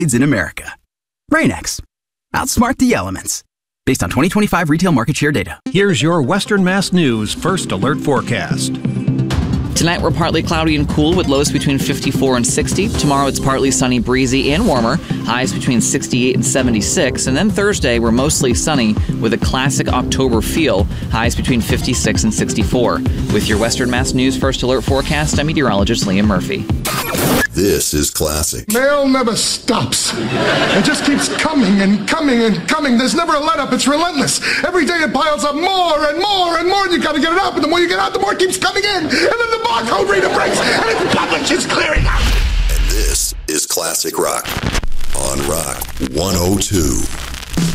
in America. Rain-X. Outsmart the elements. Based on 2025 retail market share data. Here's your Western Mass News First Alert forecast. Tonight, we're partly cloudy and cool with lows between 54 and 60. Tomorrow, it's partly sunny, breezy, and warmer. Highs between 68 and 76. And then Thursday, we're mostly sunny with a classic October feel. Highs between 56 and 64. With your Western Mass News First Alert forecast, I'm meteorologist Liam Murphy. This is classic. Mail never stops. It just keeps coming and coming and coming. There's never a let-up. It's relentless. Every day it piles up more and more and more, and you got to get it out. And the more you get out, the more it keeps coming in. And then the barcode reader breaks, and its publish is clearing out. And this is Classic Rock on Rock 102.